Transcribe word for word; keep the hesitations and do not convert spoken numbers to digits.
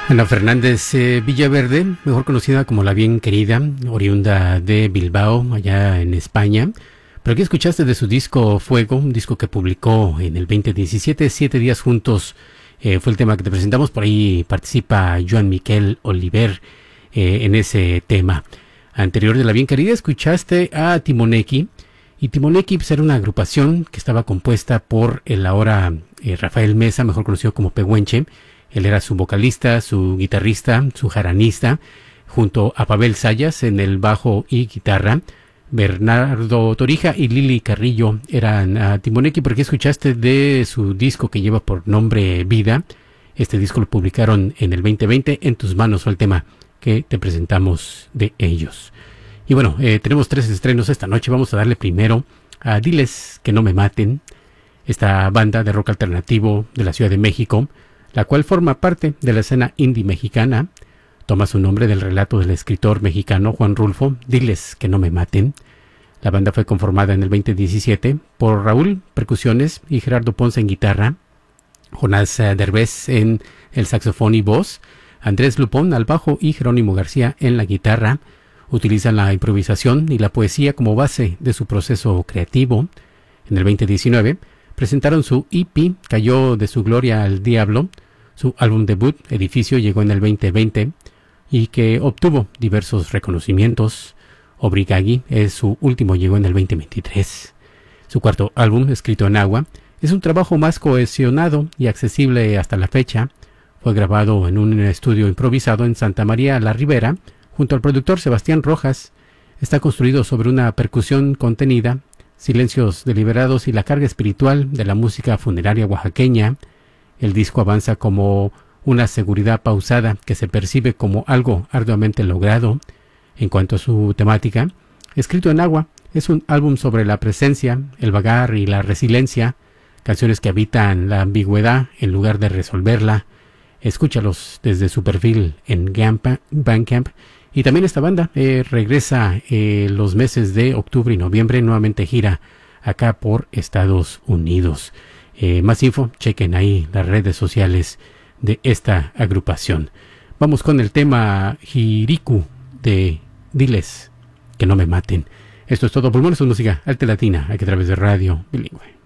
Ana Fernández eh, Villaverde, mejor conocida como La Bien Querida, oriunda de Bilbao, allá en España. Pero aquí escuchaste de su disco Fuego, un disco que publicó en el veinte diecisiete, Siete Días Juntos, eh, fue el tema que te presentamos. Por ahí participa Joan Miquel Oliver eh, en ese tema. Anterior de La Bien Querida escuchaste a Timoneki, y Timoneki pues, era una agrupación que estaba compuesta por el ahora eh, Rafael Mesa, mejor conocido como Pehuenche. Él era su vocalista, su guitarrista, su jaranista, junto a Pavel Sayas en el bajo y guitarra. Bernardo Torija y Lili Carrillo eran uh, Timoneki, porque escuchaste de su disco que lleva por nombre Vida. Este disco lo publicaron en el veinte veinte. En tus manos fue el tema que te presentamos de ellos. Y bueno, eh, tenemos tres estrenos esta noche. Vamos a darle primero a Diles que no me maten, esta banda de rock alternativo de la Ciudad de México, la cual forma parte de la escena indie mexicana. Toma su nombre del relato del escritor mexicano Juan Rulfo, Diles que no me maten. La banda fue conformada en el veinte diecisiete por Raúl, percusiones, y Gerardo Ponce en guitarra, Jonás Derbez en el saxofón y voz, Andrés Lupón al bajo y Jerónimo García en la guitarra. Utilizan la improvisación y la poesía como base de su proceso creativo. En el veinte diecinueve presentaron su E P, Cayó de su gloria al diablo. Su álbum debut, Edificio, llegó en el veinte veinte y que obtuvo diversos reconocimientos. Obrigagi es su último, llegó en el veinte veintitrés. Su cuarto álbum, Escrito en Agua, es un trabajo más cohesionado y accesible hasta la fecha. Fue grabado en un estudio improvisado en Santa María la Ribera, junto al productor Sebastián Rojas. Está construido sobre una percusión contenida, silencios deliberados y la carga espiritual de la música funeraria oaxaqueña. El disco avanza como una seguridad pausada que se percibe como algo arduamente logrado. En cuanto a su temática, Escrito en Agua es un álbum sobre la presencia, el vagar y la resiliencia, canciones que habitan la ambigüedad en lugar de resolverla. Escúchalos desde su perfil en Bandcamp. Y también esta banda eh, regresa eh, los meses de octubre y noviembre, nuevamente gira acá por Estados Unidos. Eh, más info, chequen ahí las redes sociales de esta agrupación. Vamos con el tema Hiriku de Diles que no me maten. Esto es todo. Pulmones de música alta latina, aquí a través de Radio Bilingüe.